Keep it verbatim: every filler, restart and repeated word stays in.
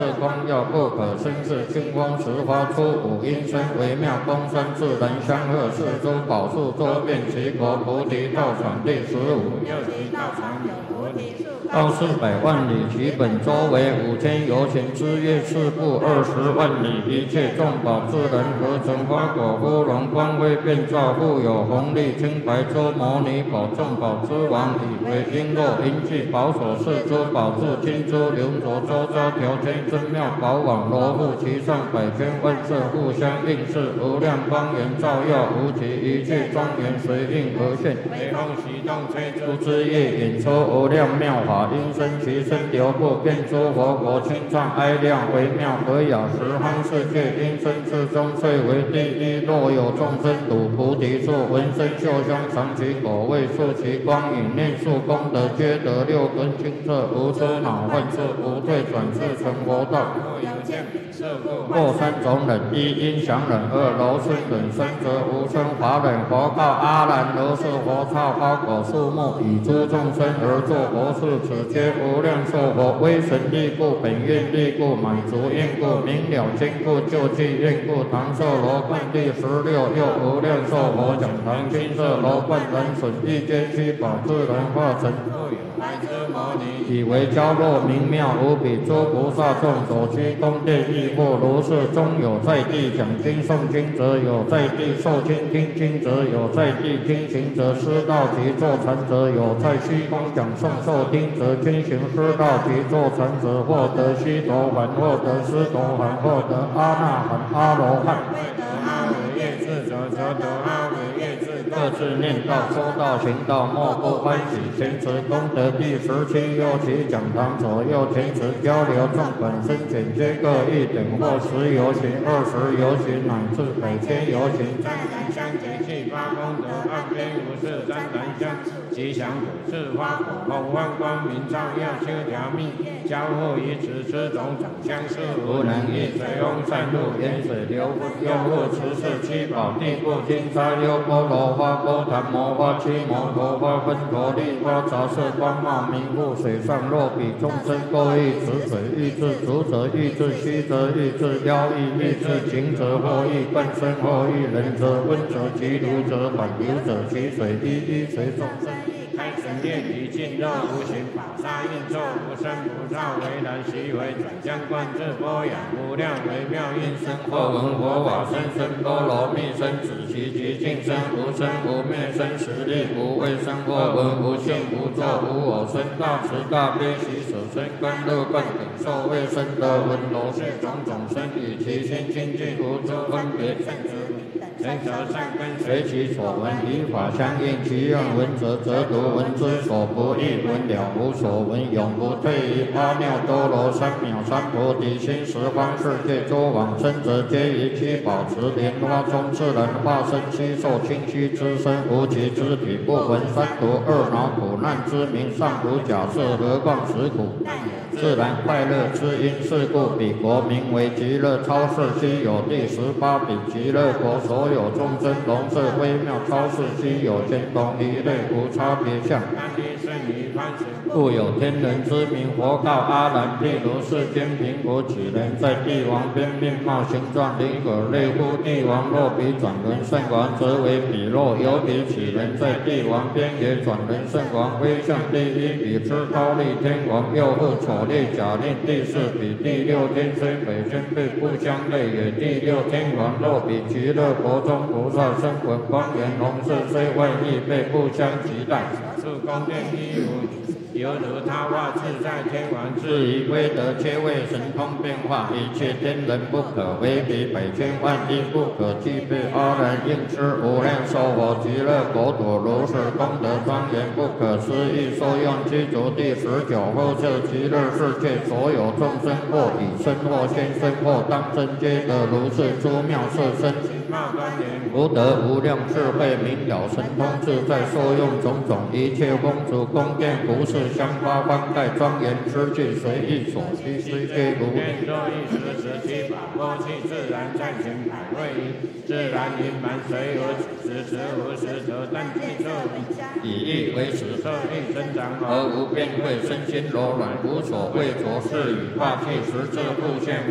是光耀不可生是清风时发出五音声微妙公声自然相和四周宝树周遍齐国菩提道场第十五。 又其道场有菩提树， 道四百万里，其本周为五千由旬之月四部二十万里，一切众宝自然合成花果乌龙光辉遍照，富有红利清白周摩尼宝众宝之王，以为璎珞银器宝所饰珠宝柱金珠流着周遭条件真妙宝网罗布其上百千万色互相映饰，无量光源照耀无极，一切庄严随应而现， 微风习动吹诸出之业演出无量妙法，音声其声流布，遍诸佛国清唱哀亮微妙和雅，十方世界音声之中最为第一。若有众生睹菩提树，闻声嗅香尝其果味，触其光影，念数功德，皆得六根清澈，无出恼患处，不退转世成佛道。 若有见彼色故， 过三种忍：一音响忍，二柔顺忍，三则无生法忍。佛告阿难：如是佛刹花果树木，以诸众生而作佛事，此皆无量寿佛威神力故，本愿力故，满足愿故，明了经故，救济愿故。唐寿罗冠第十六，又无量寿佛讲堂金色罗冠人损一间虚宝自然化成。 复有白之摩尼， 以为娇弱明妙无比，诸菩萨众所居宫殿亦复如是。中有在地讲经诵经者，有在地受经听经者，有在地听行者，师道及坐禅者，有在虚空讲诵受听者，听行师道及坐禅者，获得须陀洹，获得斯陀洹，获得阿那含、阿罗汉。 未得阿惟越智者，则得阿惟越智各自念道、说道、行道，莫不欢喜。前持功德第十七，右其讲堂左右前持交流众本身简皆各一点，或十由行、二十由行，乃至百千由行。 湛然相结气发功德，岸边无事湛然相吉祥果是花果，红万光明照耀修条密，交互于此之种长相似，无能易水翁散入， 盐水流分，又复持是七宝地故金沙优波罗花、波檀摩花、七摩陀花、分陀利花，杂色光茂明覆水上，若比众生各异此水，欲至足者欲至虚则欲至腰意，欲至颈者或欲半身，或欲冷者温者急如者缓流者其水一一随众生。 开神业体尽肉无形，宝沙应作无生不造，为然习为转相观自波雅，无量微妙音声， 或闻佛法声声波罗蜜声，子其极尽声，无生无灭生，实力无畏生，或闻无性无作无我生，大慈大悲喜舍身观乐观等受未生得闻罗是种种生，以其心清净无诸分别圣之人则善根随其所闻，依法相应，其愿闻者则读，闻之所不异，闻了无所闻，永不退于阿耨多罗三藐三菩提心。十方世界诸往生者，皆于七宝池莲花中自然化身，悉受清虚之身，无极之体，不闻三毒二恼苦难之名，尚无假设，何况实苦？自然快乐之因，是故彼国名为极乐超世，悉有第十八比极乐国，所有众生容色微妙超世，悉有天同一类，无差别相。故有天人之名。佛告阿难：譬如世间贫苦几人，在帝王边面貌形状灵可类乎？帝王若比转轮圣王，则为彼若有比几人在帝王边，也转轮圣王威相第一，比之高丽天王。又复丑烈假令第四比第六天，虽北宣对不相类，也第六天王。若比极乐国中菩萨声闻光源龙色，虽万亿倍不相及待。 是宫殿一无，犹如他化自在天王之至于威德，皆为神通变化，一切天人不可为比，百千万亿不可计备。阿难应知无量寿佛极乐国土，如是功德庄严不可思议。所用具足第十九后设极乐世界，所有众生或以身或现身或当身，皆得如是诸妙色身。 貌端严， 福德无量智慧明了神通自在，受用种种一切公主宫殿服饰香花冠盖庄严之具，随意所需悉皆如。 愿作一时时期法过气自然暂行百位一，自然盈满随有此时无时则但具色以意为实， 色力增长而无边慧，身心柔软，无所畏着，是以化气实质复现。